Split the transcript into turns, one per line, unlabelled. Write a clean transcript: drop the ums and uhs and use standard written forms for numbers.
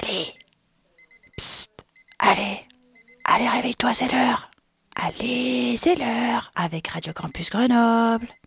Allez, psst, allez, allez, réveille-toi, c'est l'heure. Allez, c'est l'heure avec Radio Campus Grenoble.